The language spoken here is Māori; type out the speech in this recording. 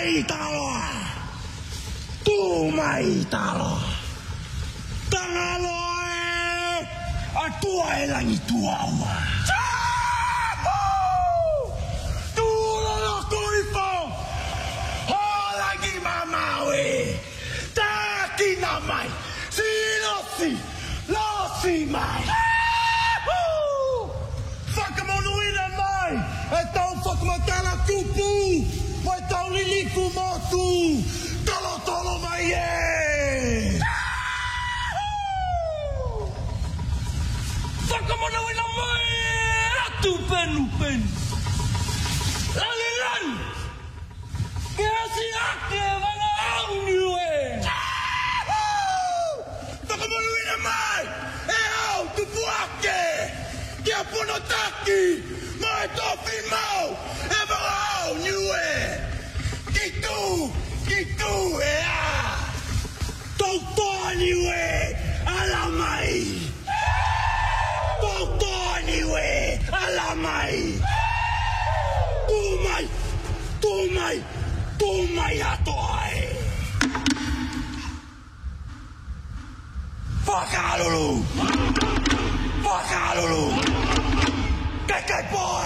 mai taloa. Tu mai taloa. Tangaloe. A tua e langi tua ua. Tulo no kuipo. Ho langi mamawe. Takina mai. Silosi. Losi mai. Whakamonuina mai. E tau whakamatala kupu. Mai tau liliku motu. Tolo tolo mai e. Whakamonuina mai. Ratu penu penu. Lani lani. Ke asi ake wanga au niue. Whakamonuina mai. E au tupu ake. Kia pono taki. Mai topi mau. E wanga au niue. Kitu e a. Tautoa niue. Ala mai. Tautoa niue. Ala mai. Tu mai atoai. Whakalulu. Kai kai boy.